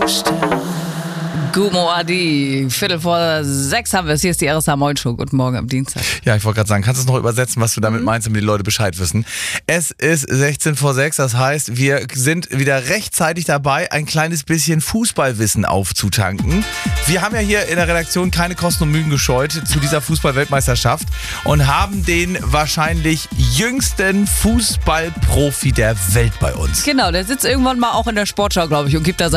Gumo Adi, 5:45 haben wir es. Hier ist die RSA Moin Show. Guten Morgen am Dienstag. Ja, ich wollte gerade sagen, kannst du es noch übersetzen, was du damit meinst, damit die Leute Bescheid wissen? Es ist 6:16, das heißt, wir sind wieder rechtzeitig dabei, ein kleines bisschen Fußballwissen aufzutanken. Wir haben ja hier in der Redaktion keine Kosten und Mühen gescheut zu dieser Fußball-Weltmeisterschaft und haben den wahrscheinlich jüngsten Fußballprofi der Welt bei uns. Genau, der sitzt irgendwann mal auch in der Sportschau, glaube ich, und gibt da